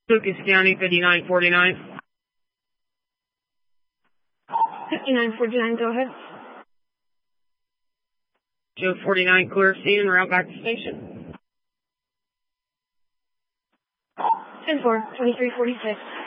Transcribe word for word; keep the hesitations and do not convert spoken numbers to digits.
Lucas County, fifty-nine forty-nine. fifty-nine forty-nine, go ahead. Joe forty-nine, clear scene and route back to station. ten four, twenty-three forty-six.